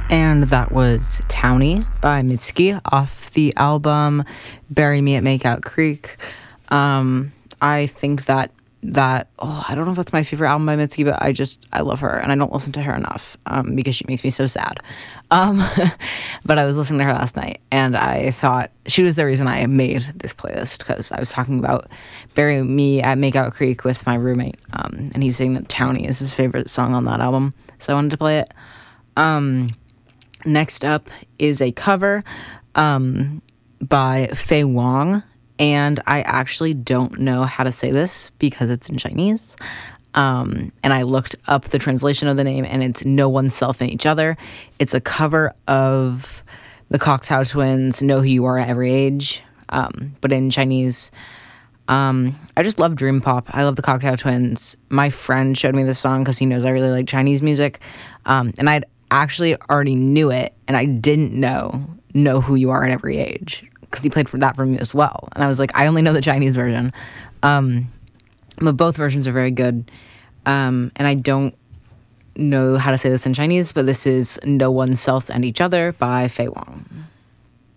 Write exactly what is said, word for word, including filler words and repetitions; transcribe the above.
And that was Townie by Mitski off the album Bury Me at Makeout Creek. Um, I think that that, oh, I don't know if that's my favorite album by Mitski, but I just, I love her, and I don't listen to her enough um, because she makes me so sad. Um, but I was listening to her last night, and I thought she was the reason I made this playlist, because I was talking about Bury Me at Makeout Creek with my roommate, um, and he was saying that Townie is his favorite song on that album, so I wanted to play it. Um, next up is a cover um, by Faye Wong, and I actually don't know how to say this because it's in Chinese. Um, and I looked up the translation of the name, and it's No One's Self in Each Other. It's a cover of the Cocteau Twins' Know Who You Are at Every Age, um, but in Chinese. Um, I just love dream pop. I love the Cocteau Twins. My friend showed me this song because he knows I really like Chinese music, um, and I'd actually already knew it, and I didn't know Know Who You Are at Every Age, because he played for that for me as well. And I was like, I only know the Chinese version. Um, but both versions are very good. Um, and I don't know how to say this in Chinese, but this is No One's Self and Each Other by Faye Wong.